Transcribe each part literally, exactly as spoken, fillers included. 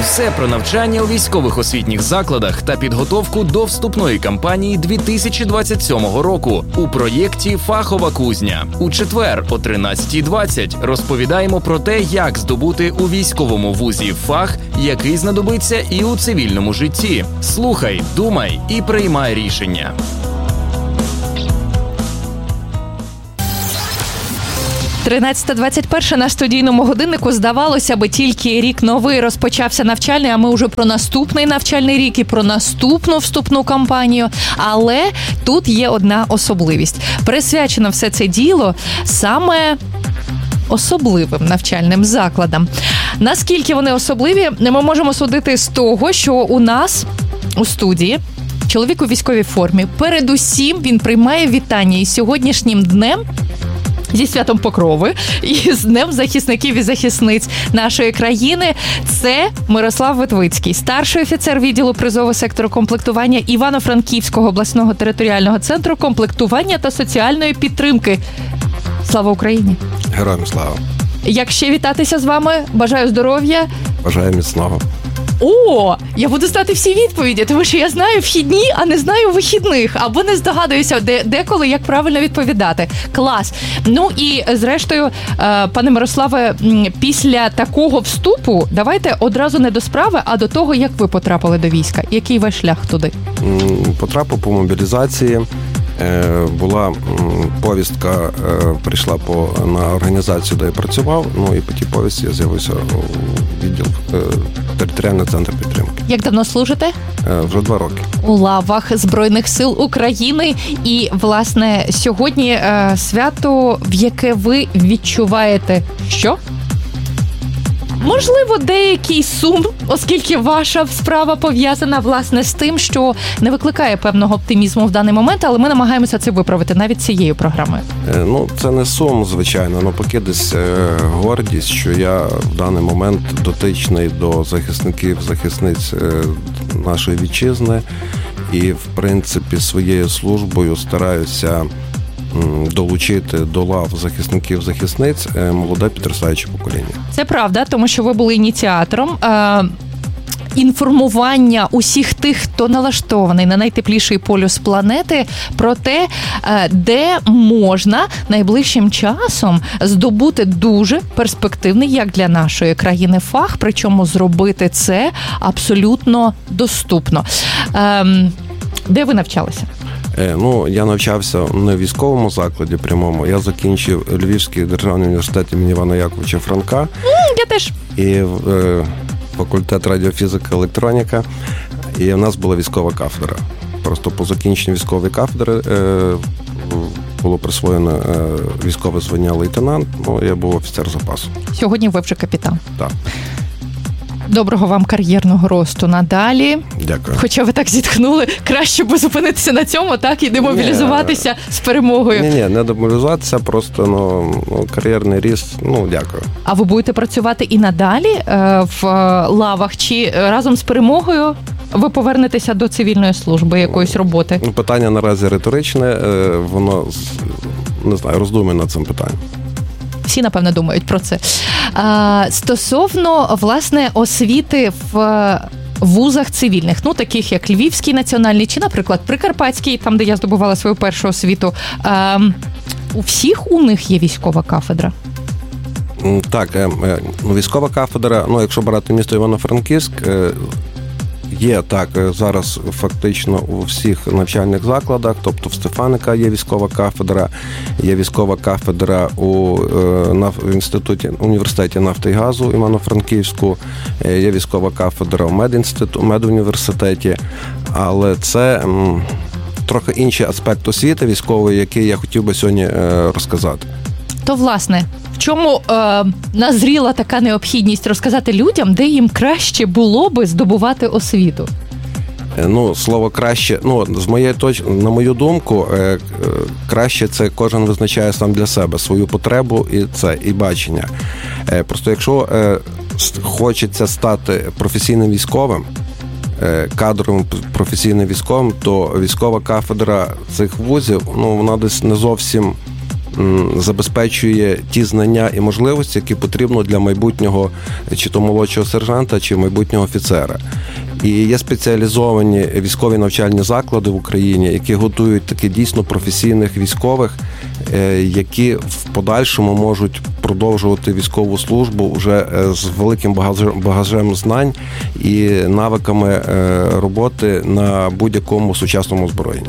Все про навчання у військових освітніх закладах та підготовку до вступної кампанії дві тисячі двадцять сьомого року у проєкті «Фахова кузня». У четвер о тринадцятій двадцять розповідаємо про те, як здобути у військовому вузі фах, який знадобиться і у цивільному житті. Слухай, думай і приймай рішення. тринадцята двадцять один на студійному годиннику. Здавалося би, тільки рік новий розпочався навчальний, а ми вже про наступний навчальний рік і про наступну вступну кампанію. Але тут є одна особливість. Присвячено все це діло саме особливим навчальним закладам. Наскільки вони особливі, ми можемо судити з того, що у нас у студії чоловік у військовій формі. Передусім він приймає вітання із сьогоднішнім днем, зі святом Покрови і з Днем захисників і захисниць нашої країни. Це Мирослав Витвицький, старший офіцер відділу призового сектору комплектування Івано-Франківського обласного територіального центру комплектування та соціальної підтримки. Слава Україні! Героям слава! Як ще вітатися з вами? Бажаю здоров'я. Бажаю міцного. О, я буду знати всі відповіді, тому що я знаю вхідні, а не знаю вихідних. Або не здогадуюся де, деколи, як правильно відповідати. Клас. Ну і зрештою, пане Мирославе, після такого вступу давайте одразу не до справи, а до того, як ви потрапили до війська. Який ваш шлях туди? Потрапив по мобілізації. Була повістка, прийшла по, на організацію, де я працював, ну і по тій повістці я з'явився у відділ територіального центру підтримки. Як давно служите? Вже два роки. У лавах Збройних сил України. І, власне, сьогодні свято, в яке ви відчуваєте що? Можливо, деякий сум, оскільки ваша справа пов'язана, власне, з тим, що не викликає певного оптимізму в даний момент, але ми намагаємося це виправити навіть цією програмою. Ну, це не сум, звичайно, але поки десь гордість, що я в даний момент дотичний до захисників, захисниць нашої вітчизни і, в принципі, своєю службою стараюся долучити до лав захисників-захисниць молоде підростаюче покоління. Це правда, тому що ви були ініціатором е- інформування усіх тих, хто налаштований на найтепліший полюс планети, про те, е- де можна найближчим часом здобути дуже перспективний, як для нашої країни, фах, причому зробити це абсолютно доступно. Е- де ви навчалися? Ну, я навчався не в військовому закладі прямому. Я закінчив Львівський державний університет імені Івана Яковича Франка. Mm, я теж. І е, факультет радіофізика, електроніка. І в нас була військова кафедра. Просто по закінченню військової кафедри е, було присвоєно е, військове звання лейтенант. Ну, я був офіцер запасу. Сьогодні ви вже капітан. Так. Доброго вам кар'єрного росту надалі. Дякую. Хоча ви так зітхнули, краще б зупинитися на цьому, так, і демобілізуватися ні, з перемогою. Ні, ні, не демобілізуватися, просто ну, ну, кар'єрний ріст, ну, дякую. А ви будете працювати і надалі е, в лавах, чи разом з перемогою ви повернетеся до цивільної служби, якоїсь роботи? Питання наразі риторичне, е, воно, не знаю, роздумую над цим питанням. Всі, напевно, думають про це. А, стосовно, власне, освіти в вузах цивільних, ну, таких як Львівський національний чи, наприклад, Прикарпатський, там, де я здобувала свою першу освіту, а, у всіх у них є військова кафедра? Так, військова кафедра, ну, якщо брати місто Івано-Франківськ, є так зараз фактично у всіх навчальних закладах, тобто в Стефаника є військова кафедра, є військова кафедра у в інституті університеті нафти і газу Івано-Франківську, є військова кафедра в медінститу, медуніверситеті, але це м, трохи інший аспект освіти військової, який я хотів би сьогодні е, розказати. То, власне, в чому е, назріла така необхідність розказати людям, де їм краще було би здобувати освіту? Ну, слово «краще», ну, з моєї точки, на мою думку, краще це кожен визначає сам для себе свою потребу і це, і бачення. Просто якщо хочеться стати професійним військовим, кадровим професійним військовим, то військова кафедра цих вузів, ну, вона десь не зовсім забезпечує ті знання і можливості, які потрібно для майбутнього чи то молодшого сержанта, чи майбутнього офіцера. І є спеціалізовані військові навчальні заклади в Україні, які готують таки дійсно професійних військових, які в подальшому можуть продовжувати військову службу вже з великим багажем знань і навиками роботи на будь-якому сучасному озброєнні.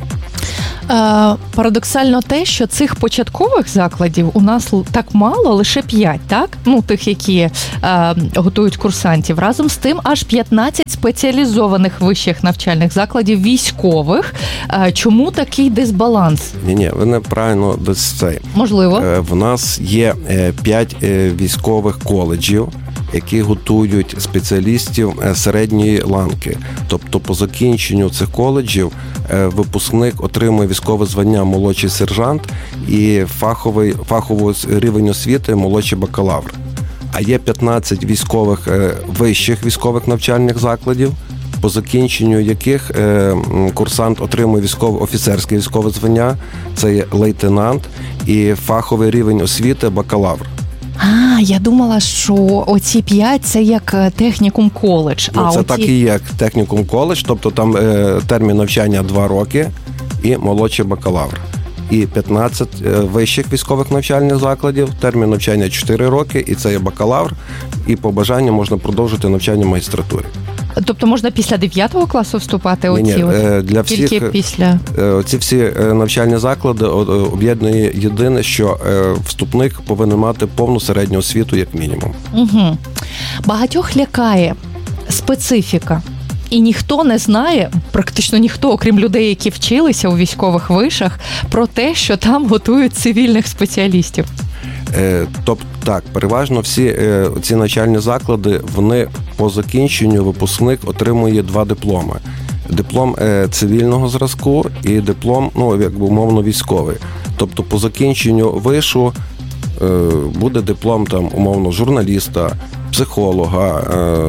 Парадоксально те, що цих початкових закладів у нас так мало, лише п'ять, так? Ну, тих, які е, готують курсантів. Разом з тим, аж п'ятнадцять спеціалізованих вищих навчальних закладів військових. Е, чому такий дисбаланс? Ні-ні, ви неправильно десь це. Можливо. Е, в нас є п'ять військових коледжів, які готують спеціалістів середньої ланки. Тобто по закінченню цих коледжів випускник отримує військове звання молодший сержант і фаховий, фаховий рівень освіти молодший бакалавр. А є п'ятнадцять військових вищих військових навчальних закладів, по закінченню яких курсант отримує військове офіцерське військове звання, це є лейтенант, і фаховий рівень освіти бакалавр. А, я думала, що оці п'ять – це як технікум-коледж. Ну, а це оці... так і як технікум-коледж, тобто там е, термін навчання два роки і молодший бакалавр. І п'ятнадцять е, вищих військових навчальних закладів, термін навчання чотири роки, і це є бакалавр, і по бажанню можна продовжити навчання в магістратурі. Тобто можна після дев'ятого класу вступати? Ні, оці? Ні, для всіх, тільки після? Ці всі навчальні заклади об'єднує єдине, що вступник повинен мати повну середню освіту як мінімум. Угу. Багатьох лякає специфіка. І ніхто не знає, практично ніхто, окрім людей, які вчилися у військових вишах, про те, що там готують цивільних спеціалістів. Тобто, так, переважно всі ці навчальні заклади, вони по закінченню випускник отримує два дипломи. Диплом цивільного зразку і диплом, ну, якби умовно, військовий. Тобто по закінченню вишу буде диплом, там, умовно, журналіста, психолога,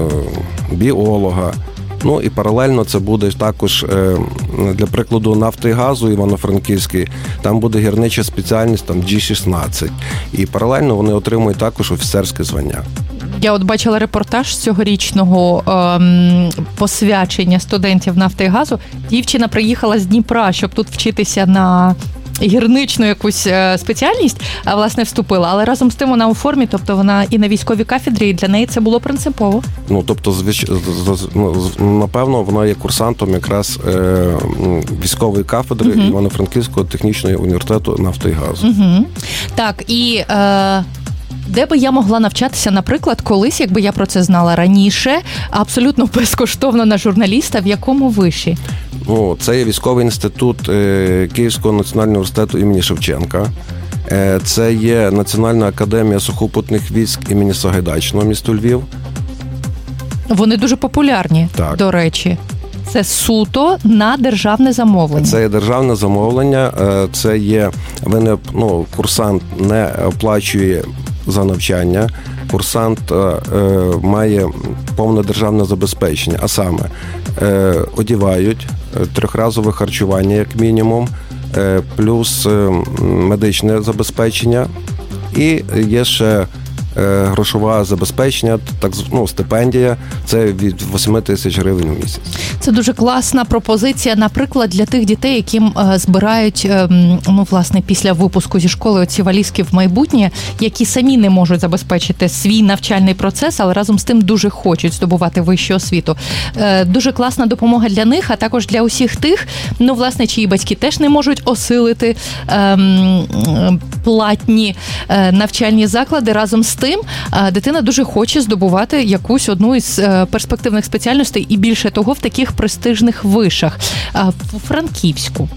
біолога. Ну і паралельно це буде також, для прикладу, нафти і газу Івано-Франківський, там буде гірнича спеціальність, там джі шістнадцять. І паралельно вони отримують також офіцерське звання. Я от бачила репортаж з цьогорічного ем, посвячення студентів нафти і газу. Дівчина приїхала з Дніпра, щоб тут вчитися на гірничну якусь спеціальність, а власне вступила. Але разом з тим вона у формі, тобто вона і на військовій кафедрі, і для неї це було принципово. Ну, тобто, звич... напевно, вона є курсантом якраз е... військової кафедри uh-huh. Івано-Франківського технічного університету нафти і газу. Uh-huh. Так, і е... де би я могла навчатися, наприклад, колись, якби я про це знала раніше, абсолютно безкоштовно на журналіста, в якому виші? Ну, це є військовий інститут Київського національного університету імені Шевченка. Це є Національна академія сухопутних військ імені Сагайдачного, місто Львів. Вони дуже популярні, так. До речі. Це суто на державне замовлення. Це є державне замовлення. Це є, ви не, ну, курсант не оплачує за навчання. Курсант е, має повне державне забезпечення, а саме е, одівають, трьохразове харчування як мінімум, е, плюс е, медичне забезпечення і є ще е, грошове забезпечення, так, ну, стипендія, це від вісім тисяч гривень в місяць. Це дуже класна пропозиція, наприклад, для тих дітей, яким е, збирають, е, ну, власне, після випуску зі школи оці валізки в майбутнє, які самі не можуть забезпечити свій навчальний процес, але разом з тим дуже хочуть здобувати вищу освіту. Е, дуже класна допомога для них, а також для усіх тих, ну, власне, чиї батьки теж не можуть осилити е, платні е, навчальні заклади. Разом з тим, е, дитина дуже хоче здобувати якусь одну із е, перспективних спеціальностей і більше того в таких престижних вишах. В Франківську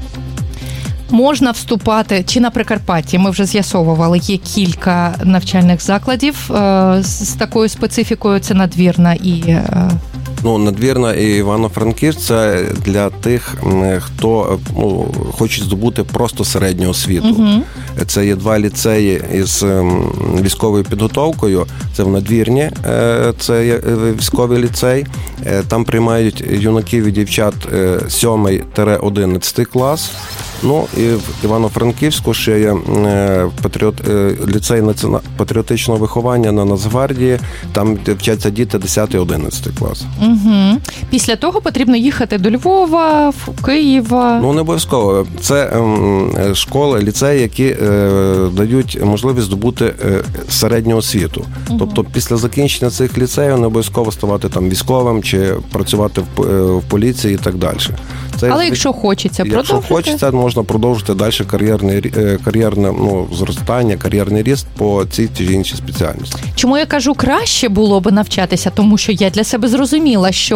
можна вступати, чи на Прикарпатті, ми вже з'ясовували, є кілька навчальних закладів з такою специфікою, це Надвірна і... Ну, Надвірна і Івано-Франківськ – це для тих, хто, ну, хоче здобути просто середню освіту. Uh-huh. Це є два ліцеї із військовою підготовкою. Це в Надвірні, це є військовий ліцей, Там приймають юнаків і дівчат сьомий-одинадцятий клас. Ну і в Івано-Франківську ще є патріот, ліцей націона... патріотичного виховання на Нацгвардії, там вчаться діти десятий-одинадцятий клас. Угу. Після того потрібно їхати до Львова, в Києва. Ну, не обов'язково. Це ем, школи, ліцеї, які е, дають можливість здобути е, середню освіту. Угу. Тобто після закінчення цих ліцеїв не обов'язково ставати там військовим чи працювати в, в поліції і так далі. Це, Але якщо хочеться продовжити? Якщо хочеться, можна продовжити далі кар'єрне, кар'єрне ну, зростання, кар'єрний ріст по цій чи іншій спеціальності. Чому я кажу, краще було би навчатися? Тому що я для себе зрозуміла, що